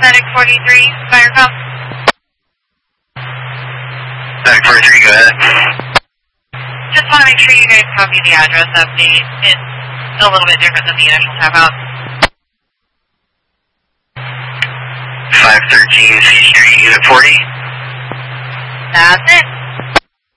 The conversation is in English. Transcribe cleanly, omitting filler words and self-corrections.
Medic 43, fire call. Medic 43, go ahead. Just want to make sure you guys copy the address update. It's a little bit different than the initial tap out. 513 C Street, Unit 40. That's it.